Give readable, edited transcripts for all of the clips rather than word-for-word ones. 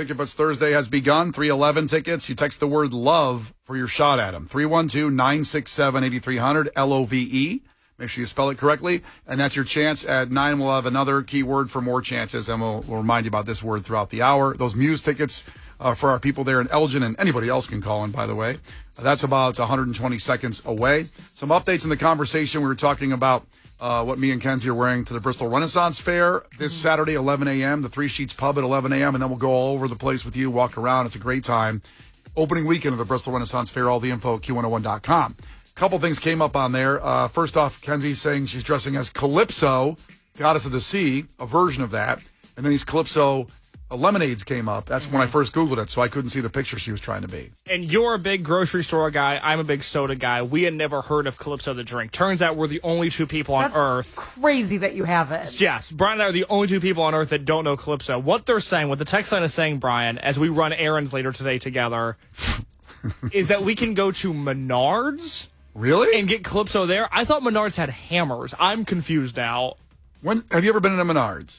Ticket Bus Thursday has begun. 311 tickets. You text the word love for your shot at them. 312-967-8300, LOVE. Make sure you spell it correctly. And that's your chance. At 9, we'll have another keyword for more chances, and we'll remind you about this word throughout the hour. Those Muse tickets for our people there in Elgin, and anybody else can call in, by the way. That's about 120 seconds away. Some updates in the conversation. We were talking about what me and Kenzie are wearing to the Bristol Renaissance Fair this Saturday, 11 a.m., the Three Sheets Pub at 11 a.m., and then we'll go all over the place with you, walk around. It's a great time. Opening weekend of the Bristol Renaissance Fair, all the info at Q101.com. A couple things came up on there. First off, Kenzie's saying she's dressing as Calypso, Goddess of the Sea, a version of that. And then these Calypso lemonades came up. That's when I first Googled it, so I couldn't see the picture she was trying to be. And you're a big grocery store guy. I'm a big soda guy. We had never heard of Calypso the drink. Turns out we're the only two people on Earth. Crazy that you have it. Yes, Brian and I are the only two people on Earth that don't know Calypso. What they're saying, what the text line is saying, Brian, as we run errands later today together, is that we can go to Menards. Really? And get Calypso there. I thought Menards had hammers. I'm confused now. When have you ever been in a Menards?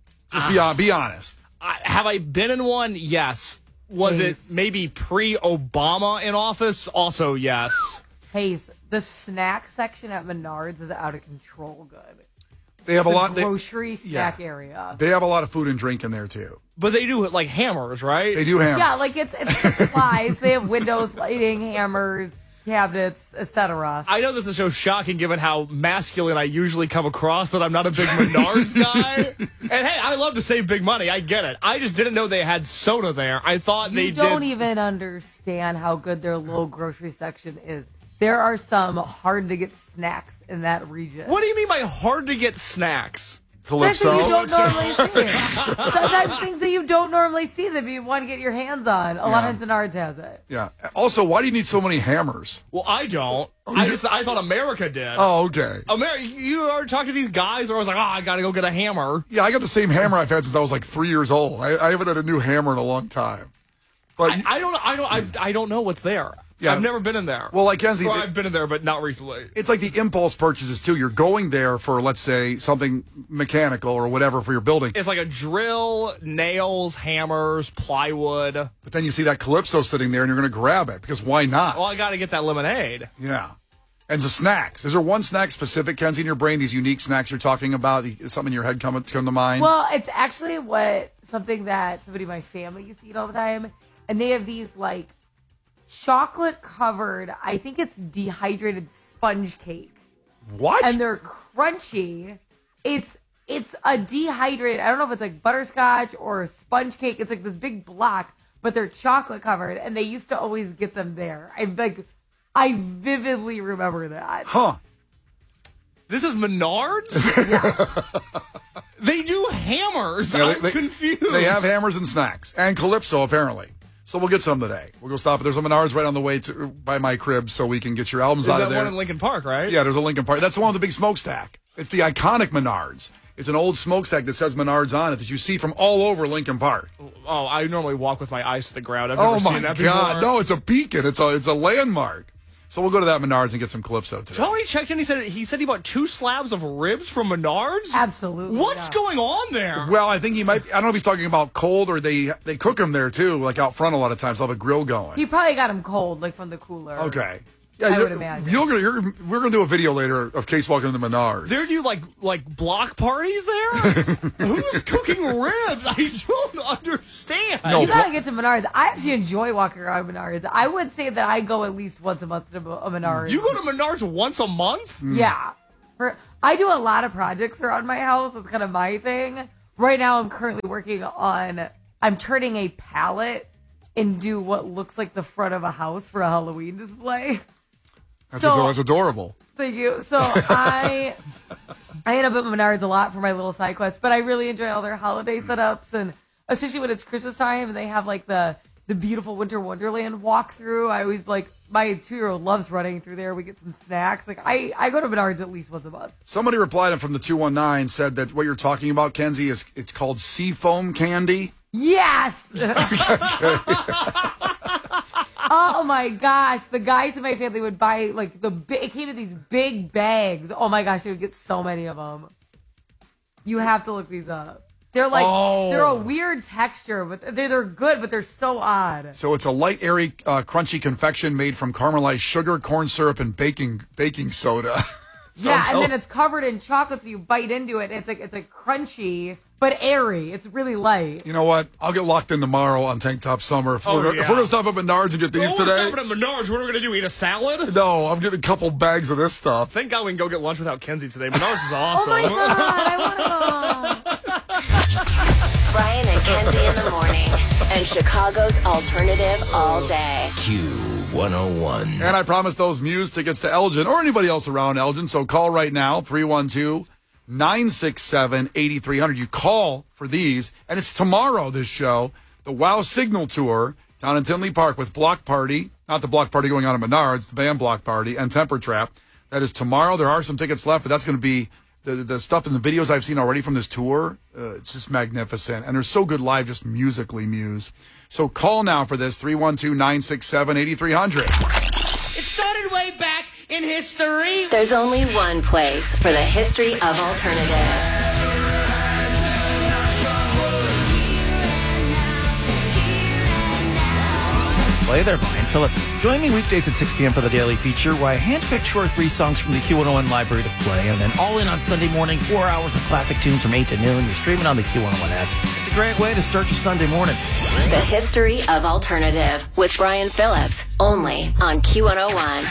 Just be honest. Have I been in one? Yes. Was it maybe pre-Obama in office? Also, yes. Hayes, the snack section at Menards is out of control good. They have a lot. Grocery snack area. They have a lot of food and drink in there, too. But they do, like, hammers, right? They do hammers. Yeah, like it's supplies. They have windows, lighting, hammers, cabinets, etc. I know this is so shocking given how masculine I usually come across that I'm not a big Menards guy. And hey, I love to save big money. I get it. I just didn't know they had soda there. I thought they did. You don't even understand how good their little grocery section is. There are some hard-to-get snacks in that region. What do you mean by hard-to-get snacks? Calypso? Things that you don't normally see. Sometimes things that you don't normally see that you want to get your hands on. A lot of Menards has it. Yeah. Also, why do you need so many hammers? Well, I don't. I thought America did. Oh, okay. You ever talk to these guys where I was like, I got to go get a hammer. Yeah, I got the same hammer I've had since I was like 3 years old. I haven't had a new hammer in a long time. But I don't know what's there. Yeah. I've never been in there. Well, like Kenzie, I've been in there, but not recently. It's like the impulse purchases, too. You're going there for, let's say, something mechanical or whatever for your building. It's like a drill, nails, hammers, plywood. But then you see that Calypso sitting there, and you're going to grab it, because why not? Well, I got to get that lemonade. Yeah. And the snacks. Is there one snack specific, Kenzie, in your brain, these unique snacks you're talking about? Is something in your head come to mind? Well, it's actually something that somebody in my family used to eat all the time. And they have these, like, chocolate covered, I think it's dehydrated sponge cake. What? And they're crunchy. It's a dehydrated, I don't know if it's like butterscotch or sponge cake. It's like this big block, but they're chocolate covered, and they used to always get them there. I vividly remember that. Huh. This is Menards? They do hammers. Yeah, I'm confused. They have hammers and snacks. And Calypso, apparently. So we'll get some today. We'll go stop. There's a Menards right on the way by my crib, so we can get your albums out of there. Is that one in Lincoln Park, right? Yeah, there's a Lincoln Park. That's the one with the big smokestack. It's the iconic Menards. It's an old smokestack that says Menards on it that you see from all over Lincoln Park. Oh, I normally walk with my eyes to the ground. I've never seen that before. Oh, my God. No, it's a beacon. It's a landmark. So we'll go to that Menards and get some Calypso today. Tony checked in. He said he bought 2 slabs of ribs from Menards? Absolutely. What's going on there? Well, I think he might. I don't know if he's talking about cold or they cook them there too, like out front a lot of times. They'll have a grill going. He probably got them cold, like from the cooler. Okay. Yeah, I would imagine. We're going to do a video later of Case walking into Menards. They do like block parties there? Who's cooking ribs? I don't understand. You got to get to Menards. I actually enjoy walking around Menards. I would say that I go at least once a month to a Menards. You go to Menards once a month? Yeah. I do a lot of projects around my house. That's kind of my thing. Right now I'm currently working on, I'm turning a pallet into what looks like the front of a house for a Halloween display. That's adorable. Thank you. So I end up at Menards a lot for my little side quests, but I really enjoy all their holiday setups, and especially when it's Christmas time and they have like the beautiful Winter Wonderland walkthrough. I always my 2-year-old loves running through there. We get some snacks. Like I go to Menards at least once a month. Somebody replied from the 219 said that what you're talking about, Kenzie, it's called seafoam candy. Yes. Oh my gosh, the guys in my family would buy it came in these big bags. Oh my gosh, they would get so many of them. You have to look these up. They're they're a weird texture, but they're good, but they're so odd. So it's a light, airy, crunchy confection made from caramelized sugar, corn syrup, and baking soda. Then it's covered in chocolate, so you bite into it. It's like crunchy but airy. It's really light. You know what? I'll get locked in tomorrow on Tank Top Summer. If we're going to stop at Menards and get these today. We're stopping at Menards. What are we going to do? Eat a salad? No, I'm getting a couple bags of this stuff. Thank God we can go get lunch without Kenzie today. Menards is awesome. Oh my God, I want to go. Brian and Kenzie in the morning. And Chicago's alternative all day. Q101. And I promised those Muse tickets to Elgin or anybody else around Elgin. So call right now, 312-967-8300. You call for these. And it's tomorrow, this show, the Wow Signal Tour down in Tinley Park with Block Party. Not the Block Party going on at Menards, the band Block Party, and Temper Trap. That is tomorrow. There are some tickets left, but that's going to be the stuff in the videos I've seen already from this tour. It's just magnificent. And they're so good live, just musically Muse. So call now for this, 312-967-8300. It started way back in history. There's only one place for the history of alternative. Hey there, Brian Phillips. Join me weekdays at 6 p.m. for the Daily Feature, where I handpick short 3 songs from the Q101 library to play, and then all in on Sunday morning, 4 hours of classic tunes from 8 to noon. You're streaming on the Q101 app. It's a great way to start your Sunday morning. The history of alternative with Brian Phillips, only on Q101.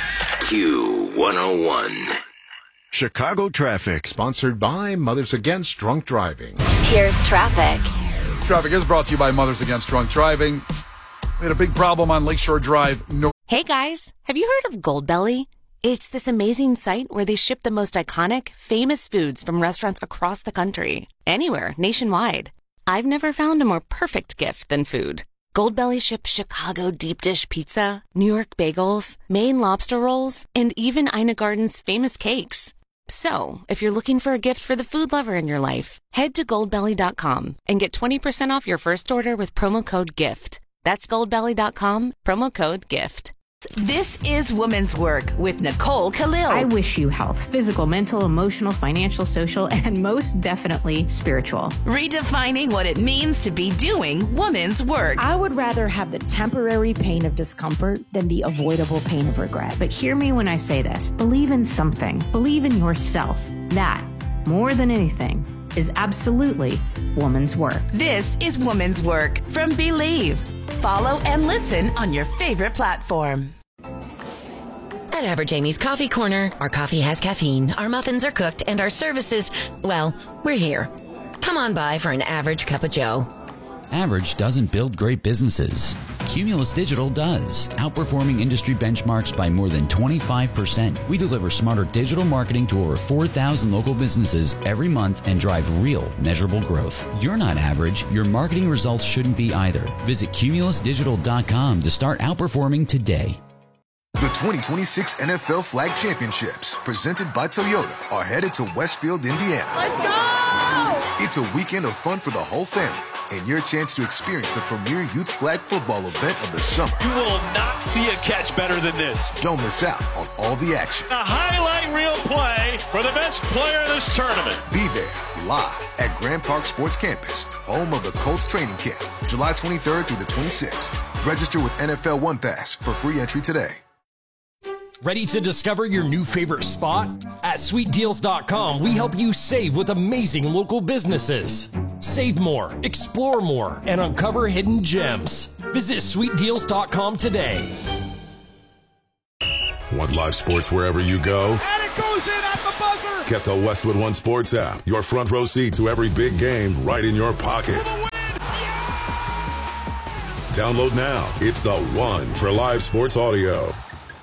Q101. Chicago Traffic, sponsored by Mothers Against Drunk Driving. Here's traffic. Traffic is brought to you by Mothers Against Drunk Driving. We had a big problem on Lakeshore Drive. Hey guys, have you heard of Goldbelly? It's this amazing site where they ship the most iconic, famous foods from restaurants across the country. Anywhere, nationwide. I've never found a more perfect gift than food. Goldbelly ships Chicago deep dish pizza, New York bagels, Maine lobster rolls, and even Ina Garden's famous cakes. So, if you're looking for a gift for the food lover in your life, head to goldbelly.com and get 20% off your first order with promo code GIFT. That's goldbelly.com, promo code GIFT. This is Women's Work with Nicole Khalil. I wish you health, physical, mental, emotional, financial, social, and most definitely spiritual. Redefining what it means to be doing women's work. I would rather have the temporary pain of discomfort than the avoidable pain of regret. But hear me when I say this. Believe in something. Believe in yourself. That, more than anything, is absolutely woman's work. This is Woman's Work from Believe. Follow and listen on your favorite platform. At Average Amy's Coffee Corner, our coffee has caffeine, our muffins are cooked, and our services, well, we're here. Come on by for an average cup of joe. Average doesn't build great businesses. Cumulus Digital does, outperforming industry benchmarks by more than 25%. We deliver smarter digital marketing to over 4,000 local businesses every month and drive real, measurable growth. You're not average. Your marketing results shouldn't be either. Visit cumulusdigital.com to start outperforming today. The 2026 NFL Flag Championships, presented by Toyota, are headed to Westfield, Indiana. Let's go! It's a weekend of fun for the whole family, and your chance to experience the premier youth flag football event of the summer. You will not see a catch better than this. Don't miss out on all the action. A highlight reel play for the best player in this tournament. Be there, live at Grand Park Sports Campus, home of the Colts training camp, July 23rd through the 26th. Register with NFL One Pass for free entry today. Ready to discover your new favorite spot? At SweetDeals.com, we help you save with amazing local businesses. Save more, explore more, and uncover hidden gems. Visit SweetDeals.com today. Want live sports wherever you go? And it goes in at the buzzer! Get the Westwood One Sports app. Your front row seat to every big game right in your pocket. Download now. It's the one for live sports audio.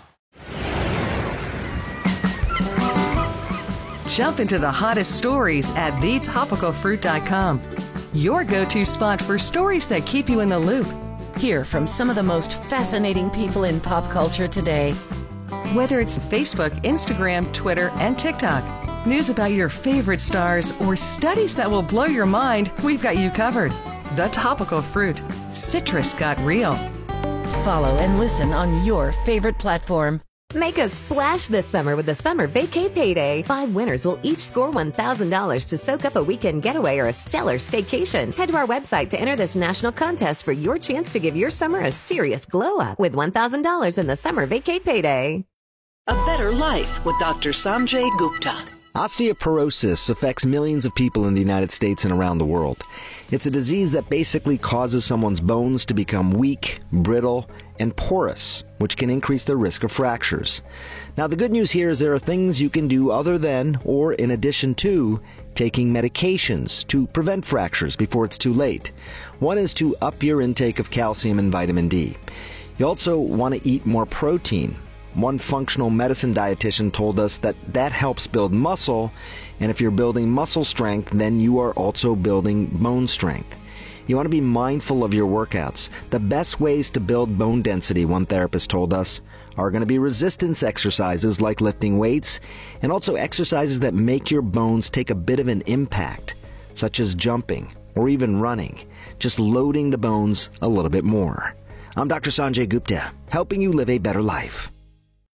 Jump into the hottest stories at thetopicalfruit.com. Your go-to spot for stories that keep you in the loop. Hear from some of the most fascinating people in pop culture today. Whether it's Facebook, Instagram, Twitter, and TikTok, news about your favorite stars, or studies that will blow your mind, we've got you covered. The Topical Fruit. Citrus got real. Follow and listen on your favorite platform. Make a splash this summer with the Summer Vacay Payday. 5 winners will each score $1,000 to soak up a weekend getaway or a stellar staycation. Head to our website to enter this national contest for your chance to give your summer a serious glow up with $1,000 in the Summer Vacay Payday. A better life with Dr. Sanjay Gupta. Osteoporosis affects millions of people in the United States and around the world. It's a disease that basically causes someone's bones to become weak, brittle, and porous, which can increase their risk of fractures. Now, the good news here is there are things you can do other than, or in addition to, taking medications to prevent fractures before it's too late. One is to up your intake of calcium and vitamin D. You also want to eat more protein. One functional medicine dietitian told us that helps build muscle, and if you're building muscle strength, then you are also building bone strength. You want to be mindful of your workouts. The best ways to build bone density, one therapist told us, are going to be resistance exercises like lifting weights, and also exercises that make your bones take a bit of an impact, such as jumping or even running, just loading the bones a little bit more. I'm Dr. Sanjay Gupta, helping you live a better life.